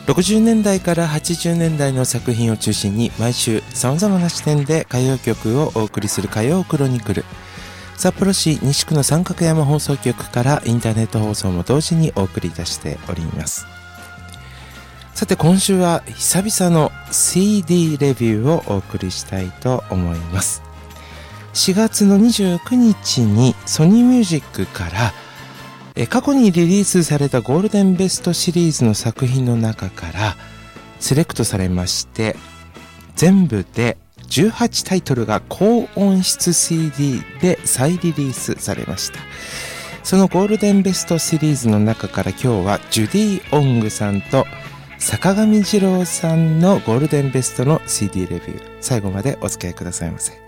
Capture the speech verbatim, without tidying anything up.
ろくじゅうねんだいからはちじゅうねんだいの作品を中心に毎週さまざまな視点で歌謡曲をお送りする歌謡クロニクル。札幌市西区の三角山放送局からインターネット放送も同時にお送りいたしております。さて今週は久々の シーディー レビューをお送りしたいと思います。しがつのにじゅうくにちにソニーミュージックから過去にリリースされたゴールデンベストシリーズの作品の中からセレクトされまして、全部でじゅうはちタイトルが高音質 シーディー で再リリースされました。そのゴールデンベストシリーズの中から今日はジュディ・オングさんと坂上二郎さんのゴールデンベストの シーディー レビュー、最後までお付き合いくださいませ。